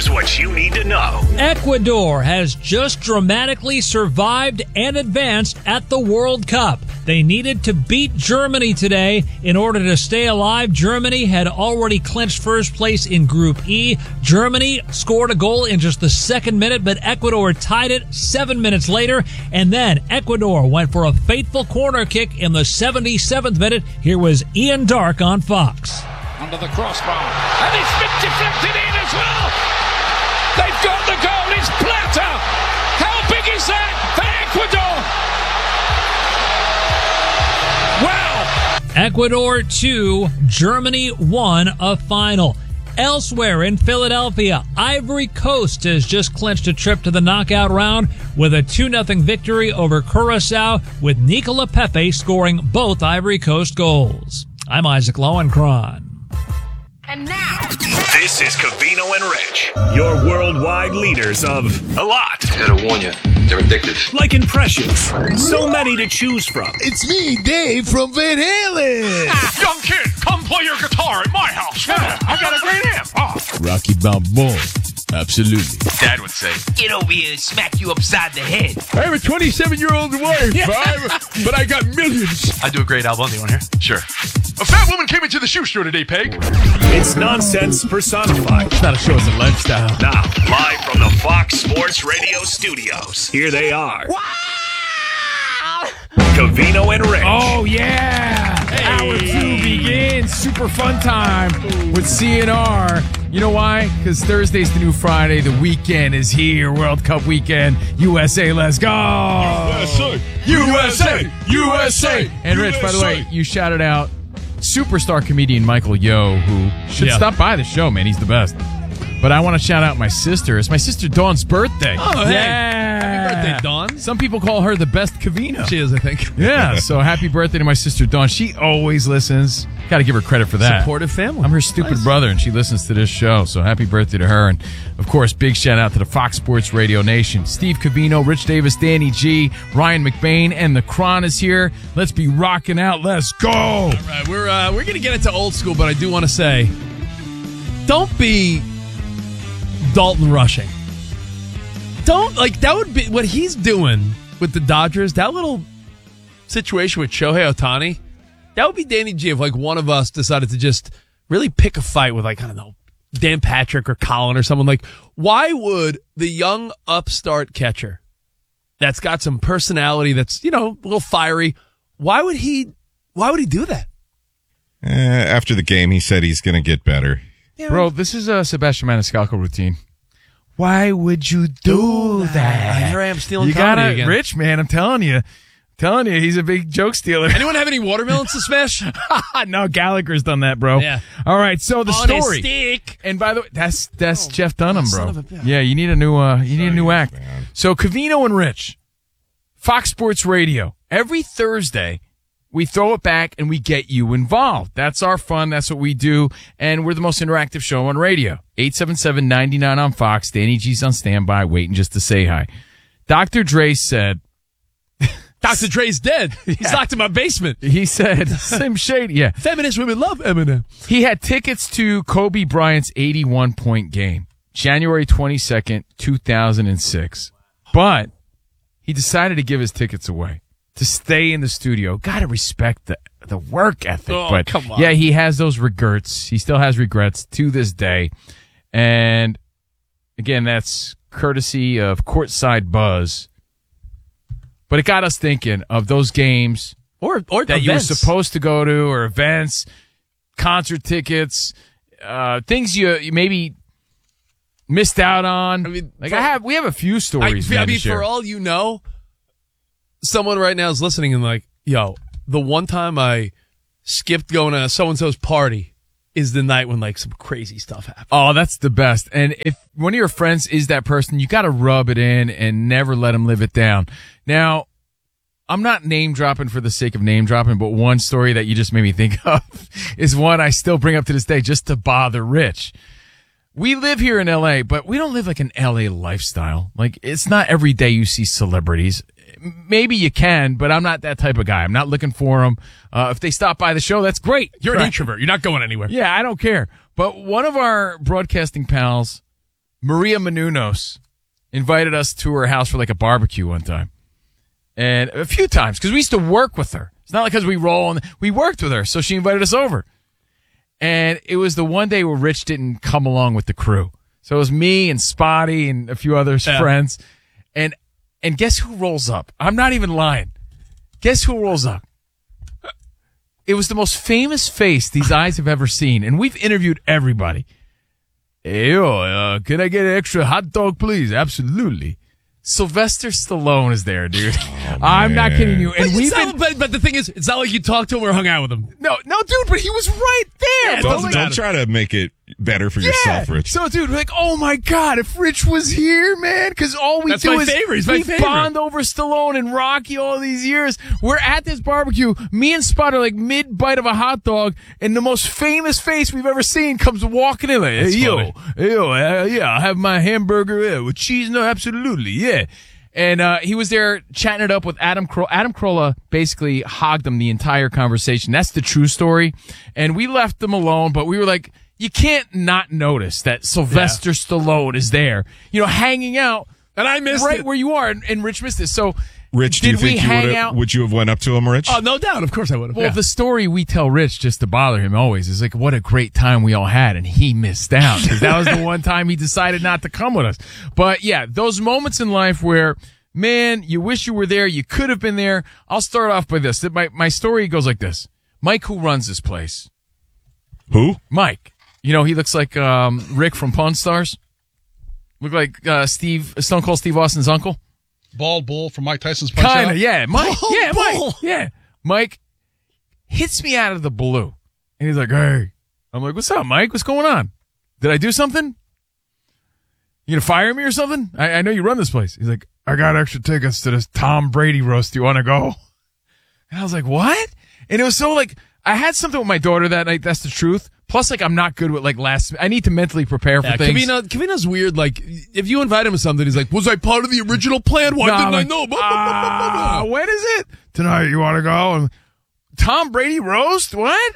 Here's what you need to know. Ecuador has just dramatically survived and advanced at the World Cup. They needed to beat Germany today in order to stay alive. Germany had already clinched first place in Group E. Germany scored a goal in just the second minute, but Ecuador tied it 7 minutes later. And then Ecuador went for a fateful corner kick in the 77th minute. Here was Ian Dark on Fox. Under the crossbar. And it's been deflected in as well. They've got the goal. It's Plata. How big is that for Ecuador? Wow. Ecuador 2, Germany 1, a final. Elsewhere in Philadelphia, Ivory Coast has just clinched a trip to the knockout round with a 2-0 victory over Curacao, with Nicola Pepe scoring both Ivory Coast goals. I'm Isaac Lowenkron. And now, this is Covino and Rich, your worldwide leaders of a lot. I gotta warn you, they're addictive. Like impressions, so many to choose from. It's me, Dave from Van Halen. Young kid, come play your guitar at my house. Yeah, I got a great amp. Oh. Rocky Balboa. Absolutely. Dad would say, get over here and smack you upside the head. I have a 27-year-old wife, but I got millions. I do a great album. You want to hear? Sure. A fat woman came into the shoe store today, Peg. It's nonsense personified. It's not a show, it's a lifestyle. Now, live from the Fox Sports Radio studios, here they are. Wow! Covino and Rich. Oh, yeah. Hey. Hour 2 begins. Super fun time with CNR. You know why? Because Thursday's the new Friday. The weekend is here. World Cup weekend. USA, let's go. USA. USA. USA. And Rich, by the way, you shouted out superstar comedian Michael Yo, who should stop by the show, man. He's the best. But I want to shout out my sister. It's my sister Dawn's birthday. Oh, hey. Yeah. Happy birthday, Dawn. Some people call her the best Covino. She is, I think. Yeah, so happy birthday to my sister Dawn. She always listens. Got to give her credit for that. Supportive family. I'm her stupid brother, and she listens to this show. So happy birthday to her. And, of course, big shout out to the Fox Sports Radio Nation. Steve Covino, Rich Davis, Danny G, Ryan McBain, and the Cron is here. Let's be rocking out. Let's go. All right, we're going to get into old school, but I do want to say, don't be Dalton Rushing. That would be what he's doing with the Dodgers. That little situation with Shohei Ohtani, that would be Danny G if one of us decided to just really pick a fight with I don't know, Dan Patrick or Colin or someone. Why would the young upstart catcher that's got some personality, that's, a little fiery, why would he do that? After the game, he said he's going to get better. Yeah, bro, this is a Sebastian Maniscalco routine. Why would you do that? Here I am stealing you comedy gotta, again. Rich, man, I'm telling you, he's a big joke stealer. Anyone have any watermelons to smash? No, Gallagher's done that, bro. Yeah. All right, so the On story. his stick. And by the way, that's Jeff Dunham, bro. son of a bitch. Yeah, you need a new act. Man. So Covino and Rich, Fox Sports Radio, every Thursday. We throw it back and we get you involved. That's our fun. That's what we do. And we're the most interactive show on radio. 877-99 on Fox. Danny G's on standby, waiting just to say hi. Dr. Dre said... Dr. Dre's dead. He's locked in my basement. He said, same shade, yeah. Feminist women love Eminem. He had tickets to Kobe Bryant's 81-point game, January 22nd, 2006. But he decided to give his tickets away to stay in the studio. Gotta respect the work ethic. Oh, but come on. yeah, he has those regrets. He still has regrets to this day. And again, that's courtesy of Courtside Buzz. But it got us thinking of those games or that events. you were supposed to go to, or events, concert tickets, things you maybe missed out on. I mean, we have a few stories. to share. For all you know, someone right now is listening and yo, the one time I skipped going to so-and-so's party is the night when some crazy stuff happened. Oh, that's the best. And if one of your friends is that person, you got to rub it in and never let them live it down. Now, I'm not name dropping for the sake of name dropping, but one story that you just made me think of is one I still bring up to this day just to bother Rich. We live here in LA, but we don't live like an LA lifestyle. It's not every day you see celebrities. Maybe you can, but I'm not that type of guy. I'm not looking for them. If they stop by the show, that's great. You're an introvert. You're not going anywhere. Yeah, I don't care. But one of our broadcasting pals Maria Menounos invited us to her house for like a barbecue one time. And a few times, because we used to work with her. It's not like because we worked with her, so she invited us over. And it was the one day where Rich didn't come along with the crew. So it was me and Spotty and a few other friends. And guess who rolls up? I'm not even lying. Guess who rolls up? It was the most famous face these eyes have ever seen. And we've interviewed everybody. Hey, yo, can I get an extra hot dog, please? Absolutely. Sylvester Stallone is there, dude. Oh, I'm not kidding you. And but the thing is, it's not like you talked to him or hung out with him. No, dude, but he was right there. Yeah, don't try to make it better for yourself, Rich. So, dude, we're like, oh my God, if Rich was here, man, because all we do is we bond over Stallone and Rocky all these years. We're at this barbecue. Me and Spot are like mid-bite of a hot dog, and the most famous face we've ever seen comes walking in like, hey, yeah, I'll have my hamburger with cheese. No, absolutely, yeah. And he was there chatting it up with Adam Carolla. Adam Carolla basically hogged him the entire conversation. That's the true story. And we left them alone, but we were like, you can't not notice that Sylvester Stallone is there, hanging out. And I missed right it. Where you are, and Rich missed it. So, Rich, do you think would you have went up to him, Rich? Oh, no doubt. Of course I would have. Well, the story we tell Rich just to bother him always is like, what a great time we all had, and he missed out. Because that was the one time he decided not to come with us. But yeah, those moments in life where, man, you wish you were there, you could have been there. I'll start off by this. My story goes like this. Mike, who runs this place. Who? Mike. He looks like Rick from Pawn Stars. Look like Stone Cold Steve Austin's uncle. Bald Bull from Mike Tyson's Punch Out. Kind of, yeah. Mike, Mike. Yeah. Mike hits me out of the blue. And he's like, hey. I'm like, what's up, Mike? What's going on? Did I do something? You gonna fire me or something? I know you run this place. He's like, I got extra tickets to this Tom Brady roast. Do you want to go? And I was like, what? And it was so like, I had something with my daughter that night. That's the truth. Plus, like, I'm not good with, like, I need to mentally prepare for things. Kavina's weird. Like, if you invite him to something, he's like, was I part of the original plan? Why didn't I know? When is it? Tonight, you want to go? And Tom Brady roast? What?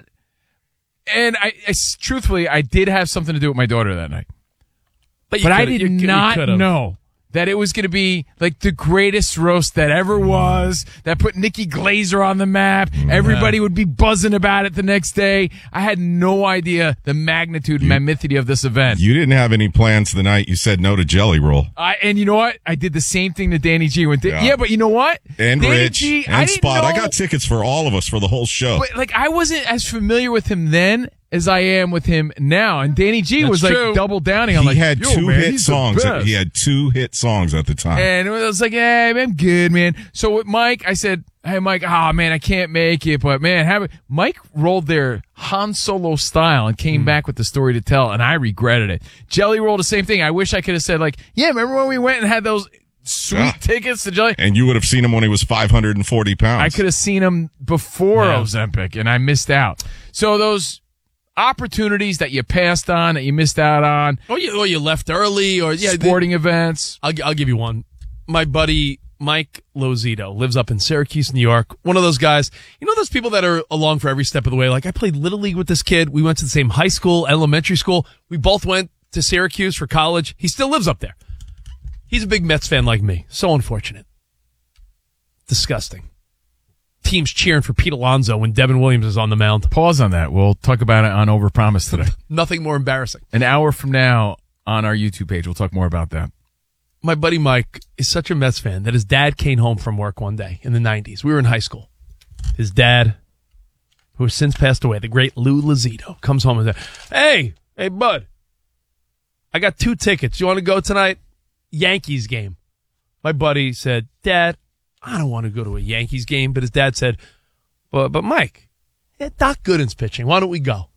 And truthfully, I did have something to do with my daughter that night. But I did not know that it was going to be like the greatest roast that ever was, that put Nikki Glazer on the map. Everybody would be buzzing about it the next day. I had no idea the magnitude and magnitude of this event. You didn't have any plans the night you said no to Jelly Roll. And you know what? I did the same thing to Danny G. Yeah, but you know what? And Danny Rich G, and Spot. I got tickets for all of us for the whole show. But like, I wasn't as familiar with him then as I am with him now. And Danny G was like double downing. He had two hit songs. He had 2 hit songs at the time. And it was like, hey, I'm good, man. So with Mike, I said, hey, Mike, man, I can't make it. But, man, Mike rolled their Han Solo style and came back with the story to tell, and I regretted it. Jelly rolled the same thing. I wish I could have said, like, yeah, remember when we went and had those sweet tickets to Jelly? And you would have seen him when he was 540 pounds. I could have seen him before Ozempic, and I missed out. So those opportunities that you passed on, that you missed out on. Or you left early. Or sporting events. I'll give you one. My buddy Mike Lozito lives up in Syracuse, New York. One of those guys, those people that are along for every step of the way. Like, I played Little League with this kid. We went to the same high school, elementary school. We both went to Syracuse for college. He still lives up there. He's a big Mets fan like me. So unfortunate. Disgusting. Teams cheering for Pete Alonso when Devin Williams is on the mound. Pause on that. We'll talk about it on Overpromise today. Nothing more embarrassing. An hour from now on our YouTube page, we'll talk more about that. My buddy Mike is such a Mets fan that his dad came home from work one day in the 90s. We were in high school. His dad, who has since passed away, the great Lou Lozito, comes home and says, hey, bud, I got 2 tickets. You want to go tonight? Yankees game. My buddy said, Dad, I don't want to go to a Yankees game. But his dad said, but Mike, Doc Gooden's pitching. Why don't we go?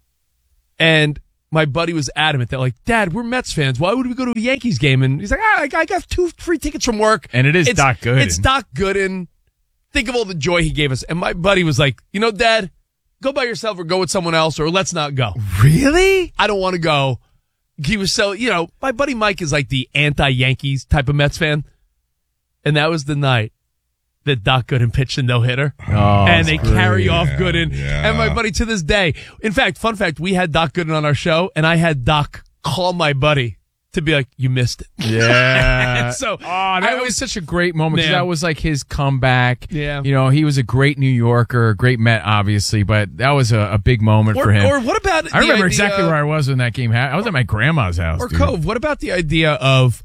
And my buddy was adamant that, like, Dad, we're Mets fans. Why would we go to a Yankees game? And he's like, I got 2 free tickets from work. And it's Doc Gooden. It's Doc Gooden. Think of all the joy he gave us. And my buddy was like, Dad, go by yourself or go with someone else, or let's not go. Really? I don't want to go. He was so, my buddy Mike is like the anti-Yankees type of Mets fan. And that was the night that Doc Gooden pitched a no-hitter. And they carry off Gooden. Yeah. And my buddy, to this day, in fact, fun fact, we had Doc Gooden on our show, and I had Doc call my buddy to be like, you missed it. Yeah. So that was such a great moment because Man. that was like his comeback. Yeah. You know, he was a great New Yorker, a great Met, obviously, but that was a big moment for him. Or what about I remember the exactly idea- where I was when that game happened. I was at my grandma's house. Or dude. Cove, what about the idea of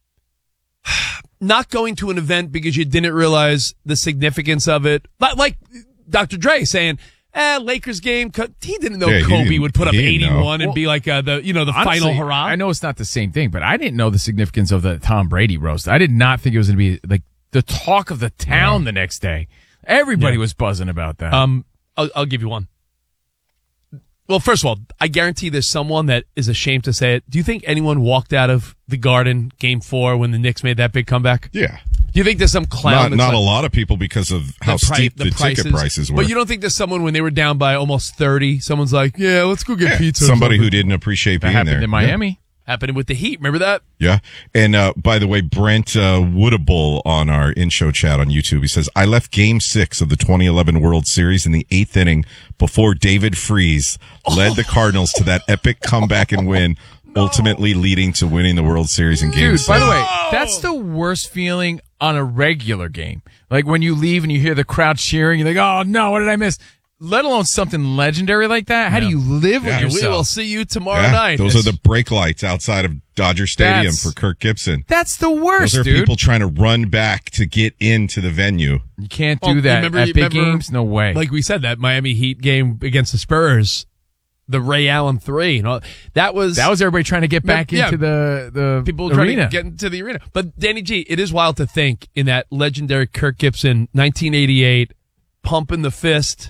not going to an event because you didn't realize the significance of it? Like Dr. Dre saying, Lakers game. He didn't know Yeah, he Kobe didn't- would put up he didn't know. 81 and be like the Honestly, final hurrah. I know it's not the same thing, but I didn't know the significance of the Tom Brady roast. I did not think it was going to be like the talk of the town the next day. Everybody was buzzing about that. I'll give you one. Well, first of all, I guarantee there's someone that is ashamed to say it. Do you think anyone walked out of the Garden Game 4 when the Knicks made that big comeback? Yeah. Do you think there's some clown? Not a lot of people because of how steep the ticket prices were. But you don't think there's someone when they were down by almost 30, someone's like, yeah, let's go get pizza. or Somebody something. who didn't appreciate that being happened there. in Miami. Happened with the Heat. Remember that? Yeah. And by the way, Brent Woodable on our in-show chat on YouTube, he says, I left Game 6 of the 2011 World Series in the 8th inning before David Freese led the Cardinals to that epic comeback and win, ultimately leading to winning the World Series in Game 6. By the way, that's the worst feeling on a regular game. Like when you leave and you hear the crowd cheering, you're like, oh no, what did I miss? Let alone something legendary like that. How do you live with yourself? We will see you tomorrow Yeah, night. those are the brake lights outside of Dodger Stadium That's- for Kirk Gibson. That's the worst, Those are dude. people trying to run back to get into the venue. You can't Well, do that remember- at big remember- games. No way. Like we said, that Miami Heat game against the Spurs, the Ray Allen 3, that was everybody trying to get back Yeah. into the people trying arena. to get into the arena. But Danny G, it is wild to think in that legendary Kirk Gibson 1988 pumping the fist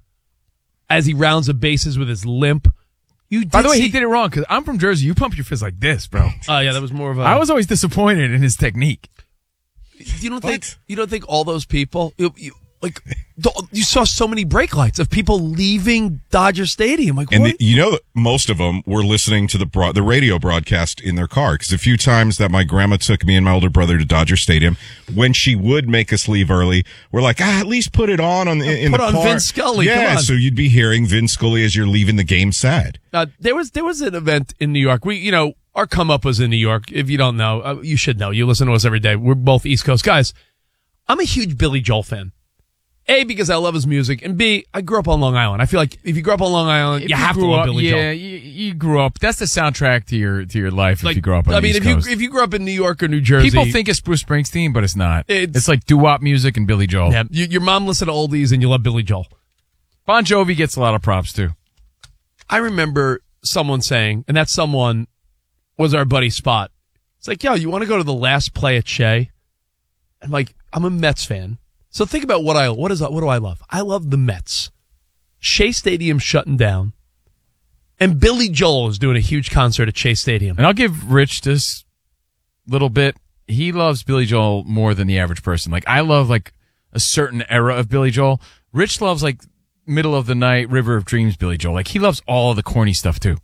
as he rounds the bases with his limp. By the way, he did it wrong because I'm from Jersey. You pump your fist like this, bro. Oh yeah, that was more of a. I was always disappointed in his technique. You don't think all those people you saw so many brake lights of people leaving Dodger Stadium. Like, And what? most of them were listening to the radio broadcast in their car. Because a few times that my grandma took me and my older brother to Dodger Stadium, when she would make us leave early, we're like, at least put it on in the Put on car. Vin Scully, Yeah, come on. so you'd be hearing Vin Scully as you're leaving the game sad. There was an event in New York. Our come up was in New York. If you don't know, you should know. You listen to us every day. We're both East Coast guys. I'm a huge Billy Joel fan. A, because I love his music, and B, I grew up on Long Island. I feel like if you grew up on Long Island, you have to love Billy Joel. Yeah, you grew up. That's the soundtrack to your life. If you grew up on the East if Coast. if you grew up in New York or New Jersey, People think it's Bruce Springsteen, but it's not. It's- It's like doo-wop music and Billy Joel. yeah, your mom listened to oldies and you love Billy Joel. Bon Jovi gets a lot of props too. I remember someone saying, and that someone was our buddy Spot. It's like, yo, you want to go to the last play at Shea? I'm like, I'm a Mets fan. So think about what do I love? I love the Mets. Shea Stadium shutting down. And Billy Joel is doing a huge concert at Shea Stadium. And I'll give Rich this little bit. He loves Billy Joel more than the average person. Like I love like a certain era of Billy Joel. Rich loves like middle of the night, River of Dreams Billy Joel. Like he loves all of the corny stuff too.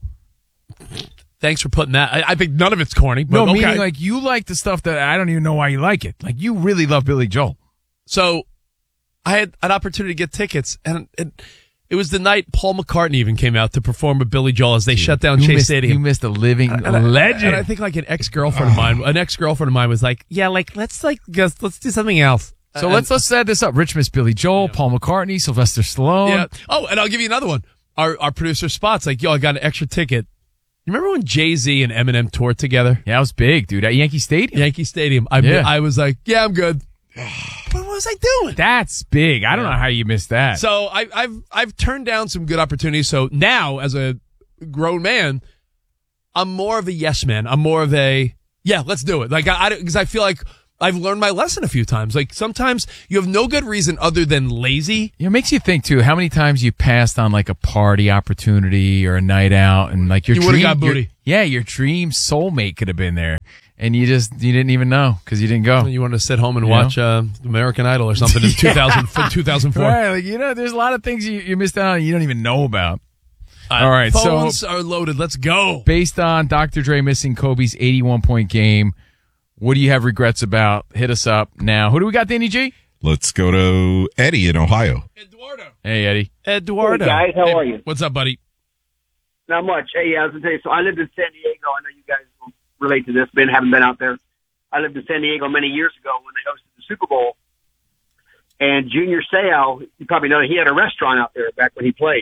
Thanks for putting that. I think none of it's corny. But No, okay. meaning like you like the stuff that I don't even know why you like it. Like you really love Billy Joel. So I had an opportunity to get tickets, and it was the night Paul McCartney even came out to perform with Billy Joel as they shut down You Chase missed- Stadium. You missed a living legend. And I think like an ex-girlfriend of mine was like, yeah, like let's do something else. So let's set this up. Rich missed Billy Joel, Paul McCartney, Sylvester Stallone. Yeah. Oh, and I'll give you another one. Our producer Spot's like, yo, I got an extra ticket. You remember when Jay-Z and Eminem toured together? Yeah, it was big, dude. At Yankee Stadium. Yankee Stadium. I was like, yeah, I'm good. What was I doing? That's big. I don't know how you missed that. So I've turned down some good opportunities. So now, as a grown man, I'm more of a yes man. I'm more of a yeah, let's do it. Like because I feel like I've learned my lesson a few times. Like sometimes you have no good reason other than lazy. It makes you think too. How many times you passed on like a party opportunity or a night out, and like your You would've dream, got booty. your dream soulmate could have been there, and you didn't even know because you didn't go. You wanted to sit home and You watch American Idol or something in 2004. Right, like there's a lot of things you missed out on and you don't even know about. All right, phones so are loaded. Let's go. based on Dr. Dre missing Kobe's 81-point game, what do you have regrets about? Hit us up now. Who do we got, Danny G? Let's go to Eddie in Ohio. Eduardo. Hey, Eddie. Eduardo. Hey, guys, how are you? What's up, buddy? Not much. Hey, I was going to tell you, so I lived in San Diego. I know you guys relate to this. Haven't been out there. I lived in San Diego many years ago when they hosted the Super Bowl. And Junior Seau, you probably know, he had a restaurant out there back when he played.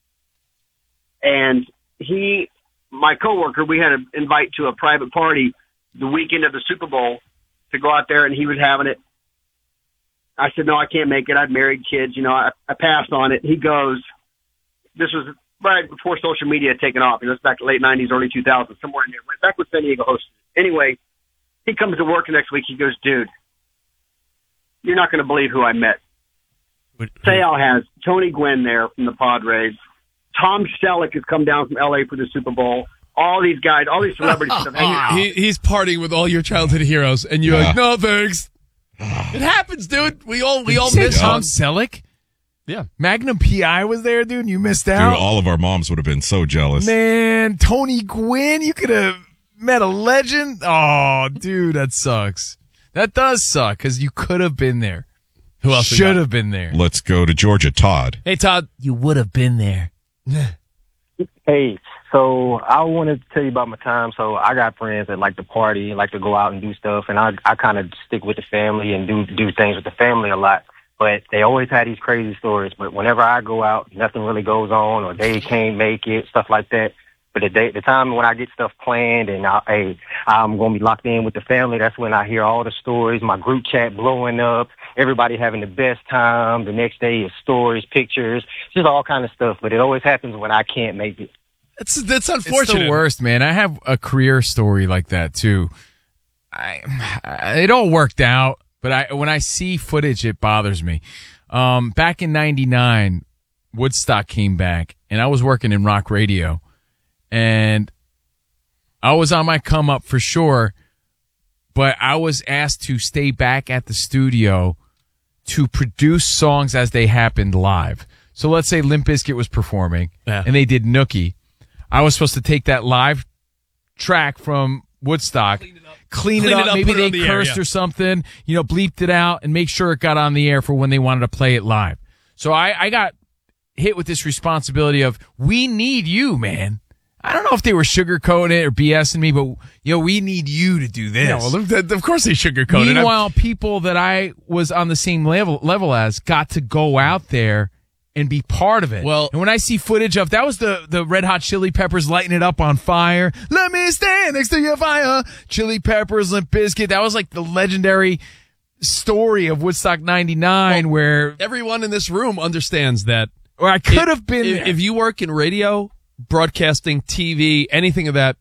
And my coworker, we had an invite to a private party the weekend of the Super Bowl to go out there, and he was having it. I said, no, I can't make it. I've married kids. I passed on it. He goes, this was right before social media had taken off. It's back in the late 90s, early 2000s, somewhere in there. Back when San Diego hosted it. Anyway, he comes to work the next week. He goes, dude, you're not going to believe who I met. Seau has Tony Gwynn there from the Padres. Tom Selleck has come down from L.A. for the Super Bowl. All these guys, all these celebrities have hanging out. He's partying with all your childhood heroes, and you're like, no, thanks. It happens, dude. We all miss Tom Selleck? Yeah. Magnum P.I. was there, dude, and you missed out? Dude, all of our moms would have been so jealous. Man, Tony Gwynn, you could have met a legend. Oh, dude, that sucks. That does suck, because you could have been there. Who else should have been there? Let's go to Georgia. Todd. Hey, Todd. You would have been there. Hey, so I wanted to tell you about my time. So I got friends that like to party, like to go out and do stuff, and I kind of stick with the family and do things with the family a lot. But they always had these crazy stories. But whenever I go out, nothing really goes on, or they can't make it, stuff like that. But the time when I get stuff planned and I'm going to be locked in with the family, that's when I hear all the stories, my group chat blowing up, everybody having the best time. The next day is stories, pictures, just all kind of stuff. But it always happens when I can't make it. That's unfortunate. It's the worst, man. I have a career story like that, too. It all worked out, but when I see footage, it bothers me. Back in 99, Woodstock came back, and I was working in rock radio. And I was on my come up for sure, but I was asked to stay back at the studio to produce songs as they happened live. So let's say Limp Bizkit was performing and they did Nookie. I was supposed to take that live track from Woodstock, clean it up. Maybe they cursed or something, bleeped it out and make sure it got on the air for when they wanted to play it live. So I got hit with this responsibility of, we need you, man. I don't know if they were sugarcoating it or BSing me, but we need you to do this. Yeah, well, of course they sugarcoated it. Meanwhile, people that I was on the same level as got to go out there and be part of it. Well, and when I see footage of that was the Red Hot Chili Peppers lighting it up on fire. Let me stand next to your fire. Chili Peppers, Limp Bizkit. That was like the legendary story of Woodstock 99, where everyone in this room understands that. Or I could have been there. If you work in radio, broadcasting, TV, anything of that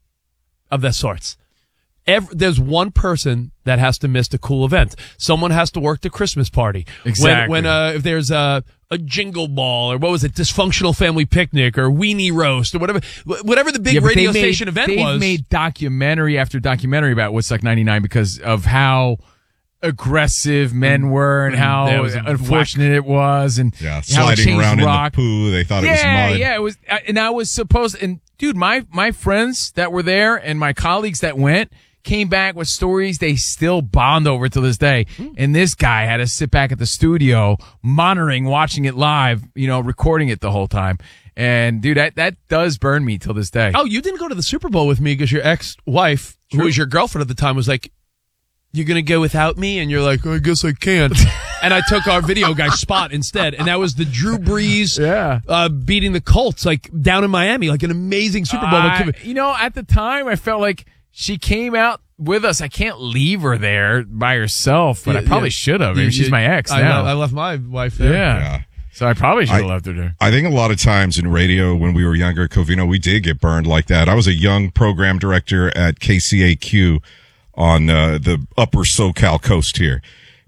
sorts. There's one person that has to miss the cool event. Someone has to work the Christmas party. Exactly. When if there's a jingle ball, or what was it, dysfunctional family picnic, or weenie roast, or whatever the big radio station event was. They've made documentary after documentary about Woodstock 99 because of how aggressive men were and how unfortunate it was, and sliding around rock. in the poo. They thought it was mud. Yeah, it was. And I was supposed. And dude, my friends that were there and my colleagues that went came back with stories they still bond over to this day. And this guy had to sit back at the studio, monitoring, watching it live, recording it the whole time. And dude, that does burn me till this day. Oh, you didn't go to the Super Bowl with me because your ex-wife, who was your girlfriend at the time, was like, "You're going to go without me?" And you're like, "I guess I can't." And I took our video guy spot instead. And that was the Drew Brees beating the Colts, like down in Miami, like an amazing Super Bowl. At the time, I felt like she came out with us. I can't leave her there by herself, but I probably should have. She's my ex now. I left my wife there. Yeah. So I probably should have left her there. I think a lot of times in radio when we were younger, Covino, we did get burned like that. I was a young program director at KCAQ on the upper SoCal coast here.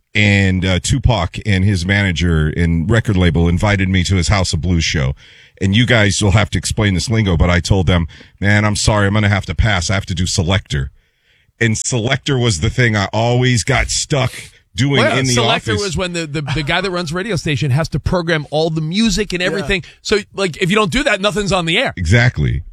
And Tupac and his manager and record label invited me to his House of Blues show. And you guys will have to explain this lingo, but I told them, man, I'm sorry, I'm going to have to pass. I have to do Selector. And Selector was the thing I always got stuck doing in the Selector office. was when the guy that runs radio station has to program all the music and everything. So, like, if you don't do that, nothing's on the air. Exactly.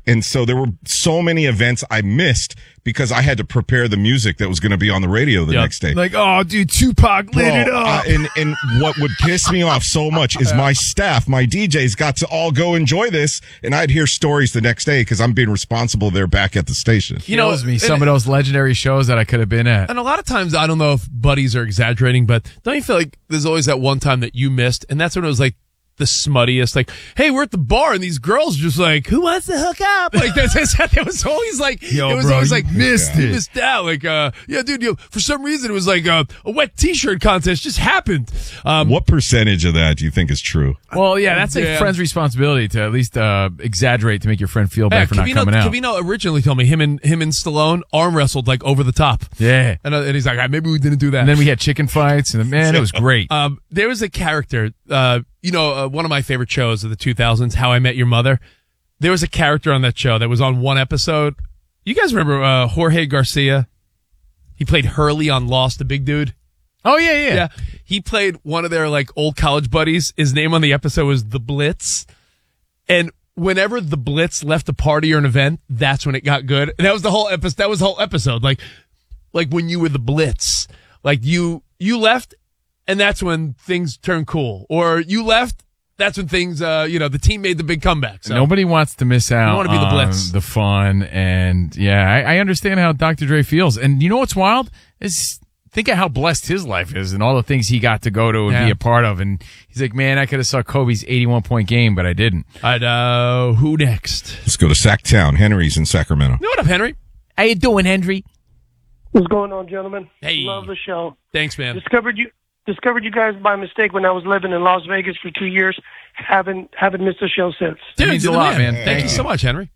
And so there were so many events I missed because I had to prepare the music that was going to be on the radio the next day. Like, oh, dude, Tupac lit it up. And what would piss me off so much is my staff, my DJs got to all go enjoy this, and I'd hear stories the next day because I'm being responsible there back at the station. Kills me. Some of those legendary shows that I could have been at. And a lot of times, I don't know if buddies are exaggerating, but don't you feel like there's always that one time that you missed, and that's when it was like the smuttiest, like, hey, we're at the bar and these girls just like, who wants to hook up? Like, it was always like, yo, it was bro, always like, you missed out. Like, yeah, dude, for some reason it was like a wet t-shirt contest just happened. What percentage of that do you think is true? Well, yeah, that's a friend's responsibility to at least exaggerate to make your friend feel bad for not coming out. Covino originally told me him and Stallone arm wrestled like over the top. Yeah. And he's like, maybe we didn't do that. And then we had chicken fights, and man, it was great. There was a character, one of my favorite shows of the 2000s, How I Met Your Mother. There was a character on that show that was on one episode. You guys remember Jorge Garcia? He played Hurley on Lost, the big dude. Oh, yeah. He played one of their like old college buddies. His name on the episode was The Blitz. And whenever The Blitz left a party or an event, that's when it got good. And that was the whole episode. That was the whole episode. Like when you were The Blitz, like you left, and that's when things turned cool. Or you left, that's when things, the team made the big comeback. So nobody wants to miss out want to be the Blitz. The fun. And yeah, I understand how Dr. Dre feels. And you know what's wild? Is think of how blessed his life is and all the things he got to go to and be a part of. And he's like, man, I could have saw Kobe's 81-point game, but I didn't. Who next? Let's go to Sacktown. Henry's in Sacramento. What up, Henry? How you doing, Henry? What's going on, gentlemen? Hey. Love the show. Thanks, man. Discovered you guys by mistake when I was living in Las Vegas for 2 years. Haven't missed a show since. Dude, means a lot, man. Thank you so much, Henry.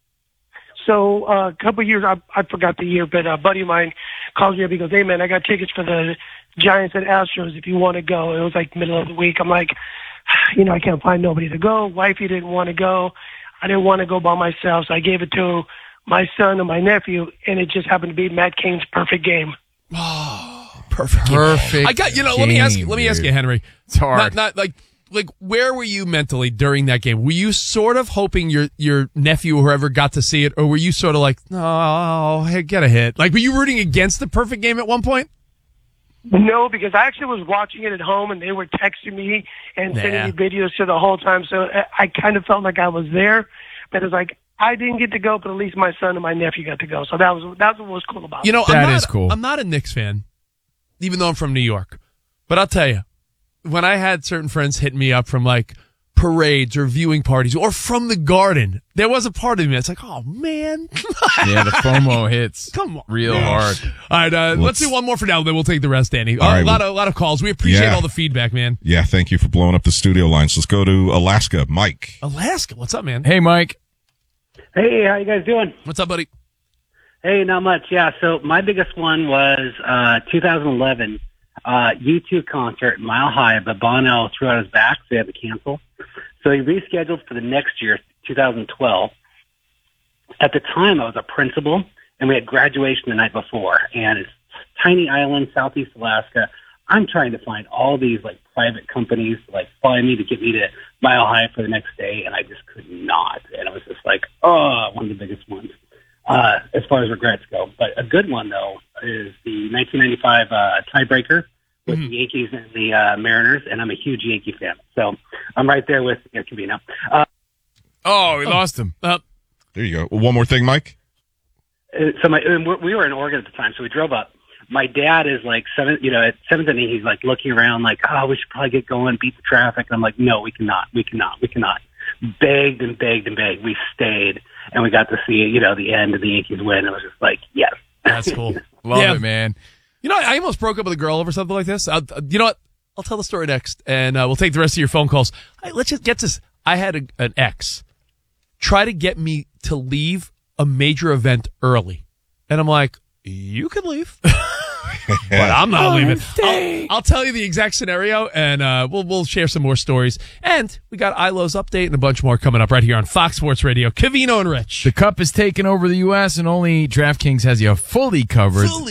So a couple of years, I forgot the year, but a buddy of mine calls me up. He goes, hey, man, I got tickets for the Giants and Astros if you want to go. It was like middle of the week. I'm like, I can't find nobody to go. Wifey didn't want to go. I didn't want to go by myself, so I gave it to my son and my nephew, and it just happened to be Matt Cain's perfect game. Oh, perfect. I got, let me ask you, Henry. It's hard. Not like where were you mentally during that game? Were you sort of hoping your nephew or whoever got to see it, or were you sort of like, oh, hey, get a hit? Like, were you rooting against the perfect game at one point? No, because I actually was watching it at home, and they were texting me and sending me videos to the whole time, so I kind of felt like I was there, but it's like, I didn't get to go, but at least my son and my nephew got to go. So that's what was cool about it. That is cool. I'm not a Knicks fan, even though I'm from New York. But I'll tell you, when I had certain friends hit me up from like parades or viewing parties or from the Garden, there was a part of me that's like, oh, man. Yeah, the FOMO hits Come on, real hard. All right, let's do one more for now, then we'll take the rest, Danny. Right, a lot of calls. We appreciate all the feedback, man. Yeah, thank you for blowing up the studio lines. Let's go to Alaska. Mike. Alaska, what's up, man? Hey, Mike. Hey, how you guys doing? What's up, buddy? Hey, not much. Yeah, so my biggest one was 2011 U2 concert in Mile High, but Bono threw out his back, so they had to cancel. So he rescheduled for the next year, 2012. At the time, I was a principal, and we had graduation the night before, and it's tiny island, southeast Alaska. I'm trying to find all these like private companies to like fly me to get me to Mile High for the next day, and I just could not. And it was just like, one of the biggest ones as far as regrets go. But a good one though is the 1995 tiebreaker with the Yankees and the Mariners, and I'm a huge Yankee fan, so I'm right there with Covino. We lost him. There you go. One more thing, Mike. So we were in Oregon at the time, so we drove up. My dad is like at 7th inning, he's like looking around like, we should probably get going, beat the traffic. And I'm like, no, we cannot. Begged and begged and begged. We stayed, and we got to see, the end of the Yankees win. It was just like, yes. That's cool. Love it, man. I almost broke up with a girl over something like this. You know what? I'll tell the story next, and we'll take the rest of your phone calls. Let's just get this. I had an ex try to get me to leave a major event early. And I'm like, you can leave. But I'm not leaving. I'll tell you the exact scenario, and we'll share some more stories. And we got Ilo's update and a bunch more coming up right here on Fox Sports Radio. Covino and Rich. The Cup is taking over the U.S., and only DraftKings has you fully covered.